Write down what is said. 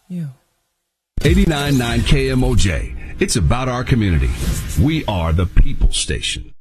You. 89.9 KMOJ. It's about our community. We are the People Station.